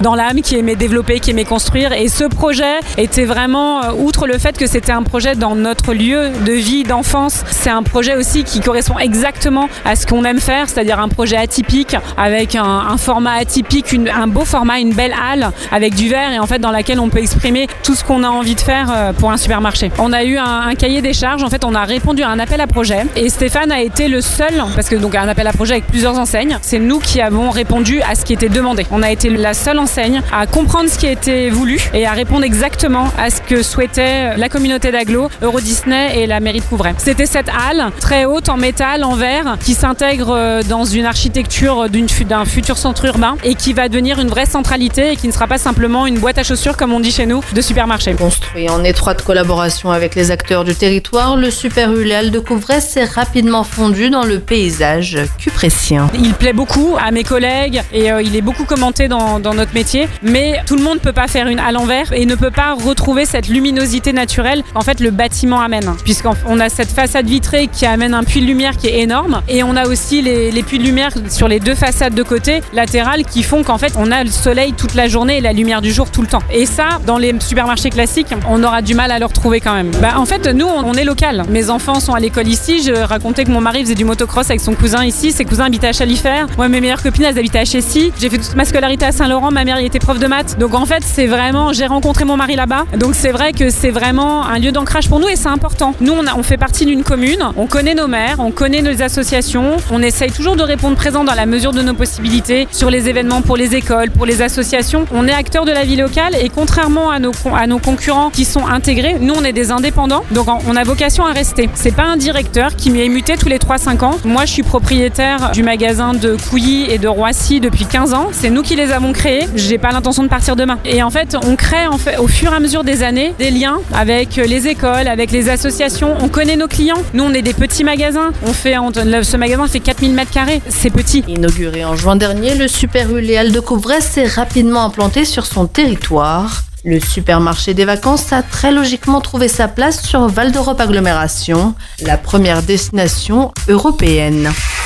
dans l'âme, qui aimait développer, qui aimait construire. Et ce projet était vraiment, outre le fait que c'était un projet dans notre lieu de vie, d'enfance, c'est un projet aussi qui correspond exactement à ce qu'on aime faire, c'est-à-dire un projet atypique, avec un format atypique, un beau format, une belle halle, avec du verre, et en fait dans laquelle on peut exprimer tout ce qu'on a envie de faire pour un supermarché. On a eu un cahier des charges, en fait on a répondu à un appel à projet, et Stéphane a été le seul, parce que donc un appel à projet avec plusieurs enseignes, c'est nous qui avons répondu à ce qui était demandé. On a été la seule enseigne à comprendre ce qui était voulu et à répondre exactement à ce que souhaitait la communauté d'agglo, Euro Disney et la mairie de Couvray. C'était cette halle très haute en métal, en verre, qui s'intègre dans une architecture d'un futur centre urbain et qui va devenir une vraie centralité et qui ne sera pas simplement une boîte à chaussures, comme on dit chez nous, de supermarché. Construit en étroite collaboration avec les acteurs du territoire, le Super U Les Halles de Couvray s'est rapidement fondu dans le paysage cupresien. Il plaît beaucoup à mes collègues et il est beaucoup commenté dans notre métier, mais tout le monde ne peut pas faire une halle en verre et ne peut pas retrouver cette luminosité naturelle qu'en fait le bâtiment amène, puisqu'on a cette façade vitrée qui amène un puits de lumière qui est énorme, et on a aussi les puits de lumière sur les deux façades de côté latérales qui font qu'en fait on a le soleil toute la journée et la lumière du jour tout le temps. Et ça, dans les supermarchés classiques, on aura du mal à le retrouver quand même. En fait, nous, on est local. Mes enfants sont à l'école ici. Je racontais que mon mari faisait du motocross avec son cousin ici. Ses cousins habitaient à Chalifert. Moi, mes meilleures copines, elles habitaient à Chessy. J'ai fait toute ma scolarité à Saint-Laurent. Ma mère y était prof de maths. Donc en fait, c'est vraiment, j'ai rencontré mon mari là-bas. Donc c'est vrai que c'est vraiment un lieu d'ancrage pour nous et c'est important. Nous, on fait partie d'une commune. On connaît nos maires, on connaît nos associations. On essaye toujours de répondre présent dans la mesure de nos possibilités sur les événements pour les écoles, pour les associations. On est acteur de la vie locale et contrairement à nos concurrents qui sont intégrés, nous on est des indépendants, donc on a vocation à rester. C'est pas un directeur qui m'est muté tous les 3-5 ans. Moi je suis propriétaire du magasin de Couilly et de Roissy depuis 15 ans. C'est nous qui les avons créés. J'ai pas l'intention de partir demain. Et en fait, on crée au fur et à mesure des années des liens avec les écoles, avec les associations. On connaît nos clients. Nous on est des petits magasins. Ce magasin fait 4000 m². C'est petit. Inauguré en juin dernier, le Super U Les Halles de Couvray s'est rapidement implanté sur son territoire. Le supermarché des vacances a très logiquement trouvé sa place sur Val d'Europe Agglomération, la première destination européenne.